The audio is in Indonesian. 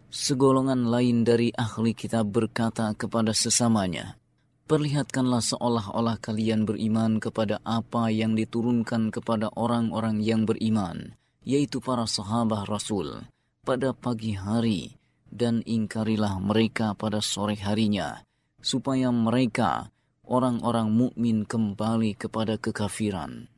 Segolongan lain dari ahli kitab berkata kepada sesamanya, "Perlihatkanlah seolah-olah kalian beriman kepada apa yang diturunkan kepada orang-orang yang beriman, yaitu para sahabat Rasul, pada pagi hari, dan ingkarilah mereka pada sore harinya, supaya mereka, orang-orang mukmin, kembali kepada kekafiran."